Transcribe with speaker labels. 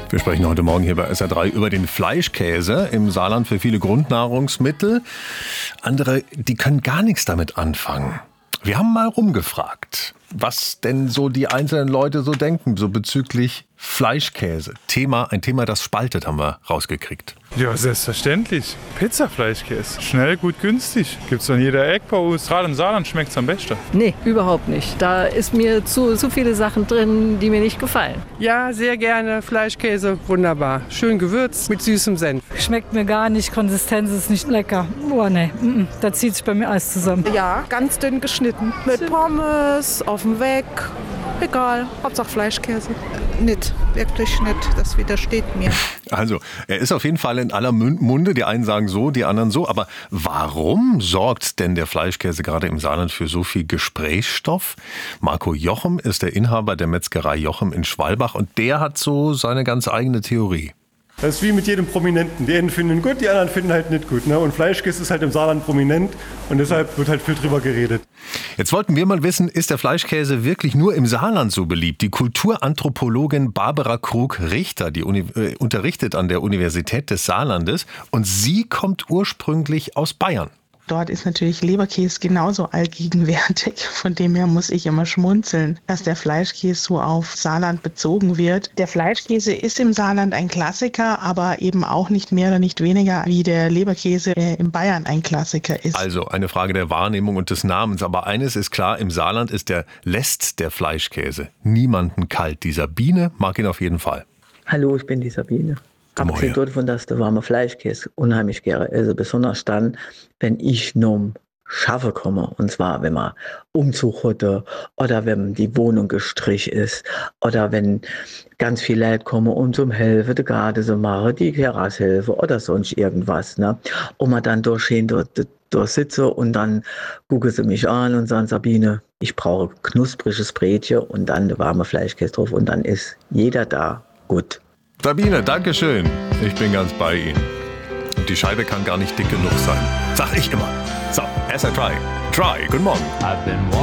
Speaker 1: Wir sprechen heute Morgen hier bei SR3 über den Fleischkäse im Saarland für viele Grundnahrungsmittel. Andere, die können gar nichts damit anfangen. Wir haben mal rumgefragt, was denn so die einzelnen Leute so denken, so bezüglich Fleischkäse. Ein Thema, das spaltet, haben wir rausgekriegt.
Speaker 2: Ja, selbstverständlich. Pizzafleischkäse. Schnell, gut, günstig. Gibt's an jeder Ecke bei uns. Gerade im Saarland schmeckt's am besten.
Speaker 3: Nee, überhaupt nicht. Da ist mir zu viele Sachen drin, die mir nicht gefallen.
Speaker 4: Ja, sehr gerne. Fleischkäse, wunderbar. Schön gewürzt mit süßem Senf.
Speaker 5: Schmeckt mir gar nicht. Konsistenz ist nicht lecker. Oh nee, da zieht sich bei mir alles zusammen.
Speaker 6: Ja, ganz dünn geschnitten. Mit Pommes, auf dem Weg. Egal, Hauptsache Fleischkäse. Nicht, wirklich nicht. Das widersteht mir.
Speaker 1: Also, er ist auf jeden Fall in aller Munde. Die einen sagen so, die anderen so. Aber warum sorgt denn der Fleischkäse gerade im Saarland für so viel Gesprächsstoff? Marco Jochem ist der Inhaber der Metzgerei Jochem in Schwalbach. Und der hat so seine ganz eigene Theorie.
Speaker 7: Das ist wie mit jedem Prominenten. Die einen finden ihn gut, die anderen finden halt nicht gut. Ne? Und Fleischkäse ist halt im Saarland prominent und deshalb wird halt viel drüber geredet.
Speaker 1: Jetzt wollten wir mal wissen, ist der Fleischkäse wirklich nur im Saarland so beliebt? Die Kulturanthropologin Barbara Krug-Richter, die unterrichtet an der Universität des Saarlandes und sie kommt ursprünglich aus Bayern.
Speaker 8: Dort ist natürlich Leberkäse genauso allgegenwärtig. Von dem her muss ich immer schmunzeln, dass der Fleischkäse so auf Saarland bezogen wird. Der Fleischkäse ist im Saarland ein Klassiker, aber eben auch nicht mehr oder nicht weniger wie der Leberkäse in Bayern ein Klassiker ist.
Speaker 1: Also eine Frage der Wahrnehmung und des Namens. Aber eines ist klar, im Saarland lässt der Fleischkäse niemanden kalt. Die Sabine mag ihn auf jeden Fall.
Speaker 9: Hallo, ich bin die Sabine. Abgesehen davon, dass der warme Fleischkäse unheimlich gerne esse, besonders dann, wenn ich noch Schaffen komme. Und zwar, wenn man Umzug hatte oder wenn die Wohnung gestrichen ist oder wenn ganz viele Leute kommen, um zum Helfen, die Garten zu machen, die Terrasse helfen oder sonst irgendwas. Ne? Und man dann dort sitze und dann gucken sie mich an und sagen, Sabine, ich brauche knuspriges Brötchen und dann der warme Fleischkäse drauf und dann ist jeder da gut.
Speaker 1: Sabine, danke schön. Ich bin ganz bei Ihnen. Und die Scheibe kann gar nicht dick genug sein. Sag ich immer. So, SR3. Try. Guten Morgen.